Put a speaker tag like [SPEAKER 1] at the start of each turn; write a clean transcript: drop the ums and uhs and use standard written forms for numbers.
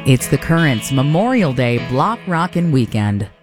[SPEAKER 1] It's the Currents Memorial Day Block Rockin' Weekend.